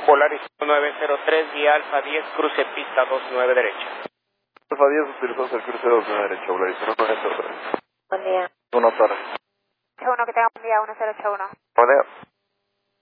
Polaris 903, vía Alfa 10, cruce pista 29 derecha. Alfa 10, utilizamos el cruce 29 derecha, Polaris 903. Buen día. Buenas tardes. 81, que tenga buen día, 1081. Buen día.